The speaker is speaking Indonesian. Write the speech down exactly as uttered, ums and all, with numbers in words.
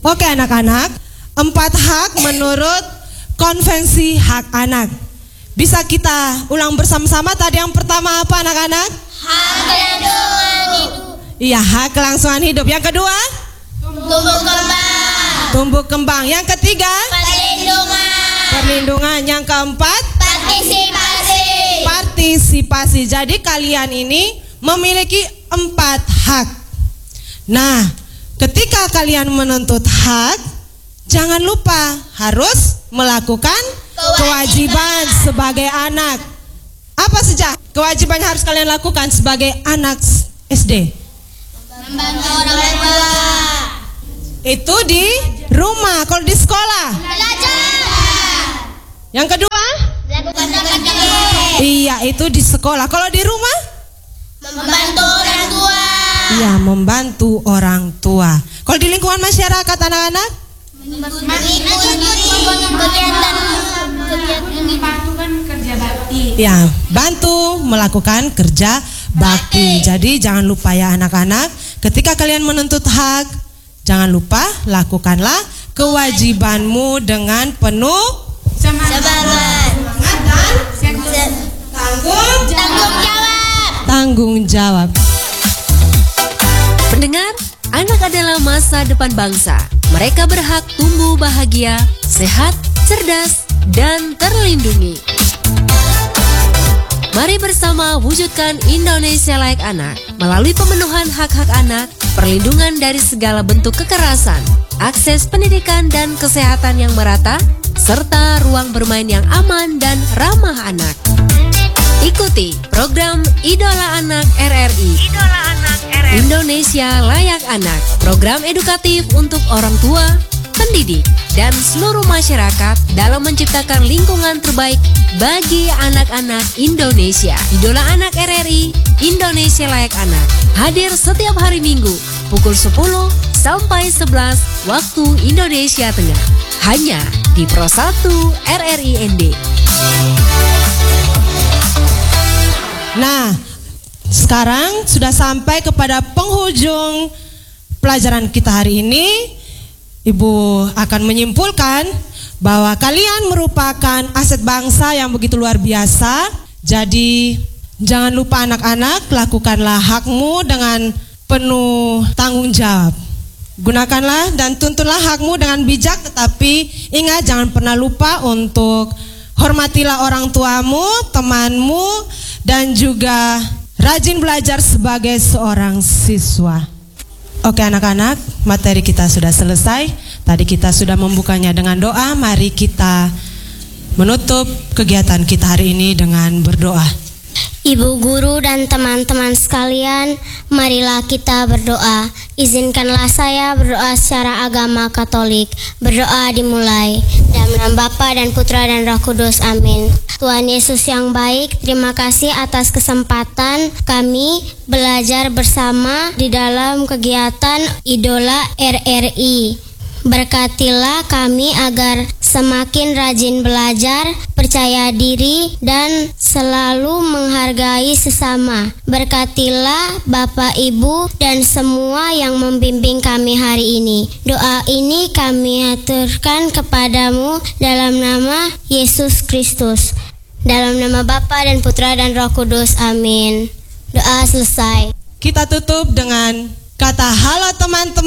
Oke anak-anak, empat hak menurut Konvensi Hak Anak. Bisa kita ulang bersama-sama. Tadi yang pertama apa anak-anak? Hak kelangsungan hidup. Iya, hak kelangsungan hidup. Yang kedua? Tumbuh kembang. Tumbuh kembang. Yang ketiga? Perlindungan. Perlindungan. Yang keempat? Partisipasi. Partisipasi. Jadi kalian ini memiliki empat hak. Nah, ketika kalian menuntut hak, jangan lupa harus melakukan kewajiban sebagai anak. Apa saja kewajiban yang harus kalian lakukan sebagai anak S D? Membantu orang tua. Itu di rumah. Kalau di sekolah? Belajar. Yang kedua? Lakukan zakat fitrah. Iya, itu di sekolah. Kalau di rumah? Membantu orang tua. Iya, membantu orang tua. Kalau di lingkungan masyarakat anak-anak? Mengikuti kegiatan Melakukan kerja bakti. Ya, bantu melakukan kerja bakti. Jadi jangan lupa ya anak-anak, ketika kalian menuntut hak, jangan lupa lakukanlah kewajibanmu dengan penuh semangat dan tanggung tanggung jawab. tanggung jawab. Pendengar, anak adalah masa depan bangsa. Mereka berhak tumbuh bahagia, sehat, cerdas, dan terlindungi. Mari bersama wujudkan Indonesia Layak Anak melalui pemenuhan hak-hak anak, perlindungan dari segala bentuk kekerasan, akses pendidikan dan kesehatan yang merata, serta ruang bermain yang aman dan ramah anak. Ikuti program Idola Anak R R I. Idola Anak R R I. Indonesia Layak Anak. Program edukatif untuk orang tua, pendidik, dan seluruh masyarakat dalam menciptakan lingkungan terbaik bagi anak-anak Indonesia. Idola Anak R R I, Indonesia Layak Anak. Hadir setiap hari Minggu pukul sepuluh sampai sebelas waktu Indonesia Tengah. Hanya di Pro satu R R I N D. Nah, sekarang sudah sampai kepada penghujung pelajaran kita hari ini. Ibu akan menyimpulkan bahwa kalian merupakan aset bangsa yang begitu luar biasa. Jadi jangan lupa anak-anak, lakukanlah hakmu dengan penuh tanggung jawab. Gunakanlah dan tuntunlah hakmu dengan bijak, tetapi ingat jangan pernah lupa untuk hormatilah orang tuamu, temanmu, dan juga rajin belajar sebagai seorang siswa. Oke anak-anak, materi kita sudah selesai. Tadi kita sudah membukanya dengan doa. Mari kita menutup kegiatan kita hari ini dengan berdoa. Ibu guru dan teman-teman sekalian, marilah kita berdoa. Izinkanlah saya berdoa secara agama Katolik. Berdoa dimulai. Dalam nama Bapa dan Putra dan Roh Kudus. Amin. Tuhan Yesus yang baik, terima kasih atas kesempatan kami belajar bersama di dalam kegiatan Idola R R I. Berkatilah kami agar semakin rajin belajar, percaya diri, dan selalu menghargai sesama. Berkatilah Bapak, Ibu, dan semua yang membimbing kami hari ini. Doa ini kami aturkan kepadamu dalam nama Yesus Kristus. Dalam nama Bapa dan Putra dan Roh Kudus. Amin. Doa selesai. Kita tutup dengan kata halo teman-teman.